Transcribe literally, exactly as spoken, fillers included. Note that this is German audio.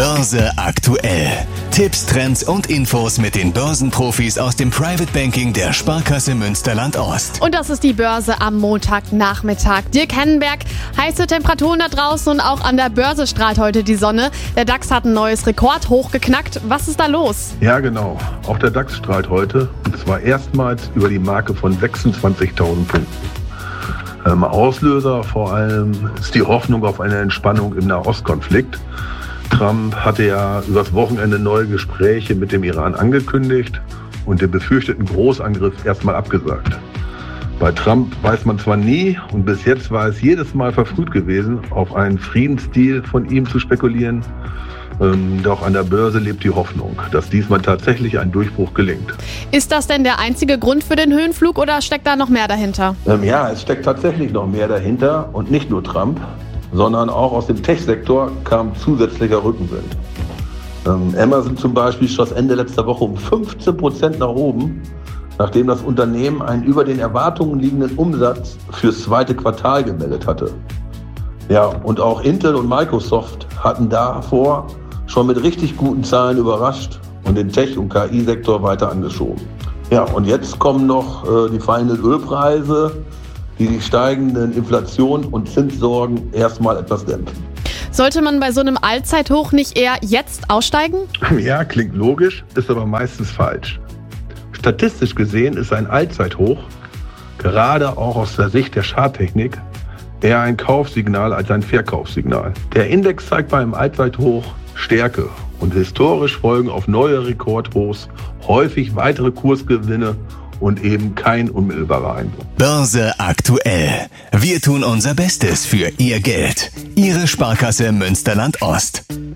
Börse aktuell. Tipps, Trends und Infos mit den Börsenprofis aus dem Private Banking der Sparkasse Münsterland-Ost. Und das ist die Börse am Montagnachmittag. Dirk Hennenberg, heiße Temperaturen da draußen und auch an der Börse strahlt heute die Sonne. Der DAX hat ein neues Rekordhoch geknackt. Was ist da los? Ja, genau. Auch der DAX strahlt heute, und zwar erstmals über die Marke von sechsundzwanzigtausend Punkten. Ähm, Auslöser vor allem ist die Hoffnung auf eine Entspannung im Nahostkonflikt. Trump hatte ja übers Wochenende neue Gespräche mit dem Iran angekündigt und den befürchteten Großangriff erstmal abgesagt. Bei Trump weiß man zwar nie, und bis jetzt war es jedes Mal verfrüht gewesen, auf einen Friedensdeal von ihm zu spekulieren. Ähm, doch an der Börse lebt die Hoffnung, dass diesmal tatsächlich ein Durchbruch gelingt. Ist das denn der einzige Grund für den Höhenflug oder steckt da noch mehr dahinter? Ähm, ja, es steckt tatsächlich noch mehr dahinter und nicht nur Trump, sondern auch aus dem Tech-Sektor kam zusätzlicher Rückenwind. Ähm, Amazon zum Beispiel schoss Ende letzter Woche um fünfzehn Prozent nach oben, nachdem das Unternehmen einen über den Erwartungen liegenden Umsatz fürs zweite Quartal gemeldet hatte. Ja, und auch Intel und Microsoft hatten davor schon mit richtig guten Zahlen überrascht und den Tech- und K I-Sektor weiter angeschoben. Ja, und jetzt kommen noch äh, die fallenden Ölpreise, die die steigenden Inflation und Zinssorgen erstmal etwas dämpfen. Sollte man bei so einem Allzeithoch nicht eher jetzt aussteigen? Ja, klingt logisch, ist aber meistens falsch. Statistisch gesehen ist ein Allzeithoch, gerade auch aus der Sicht der Charttechnik, eher ein Kaufsignal als ein Verkaufssignal. Der Index zeigt bei einem Allzeithoch Stärke und historisch folgen auf neue Rekordhochs häufig weitere Kursgewinne und eben kein unmittelbarer Eindruck. Börse aktuell. Wir tun unser Bestes für Ihr Geld. Ihre Sparkasse Münsterland-Ost.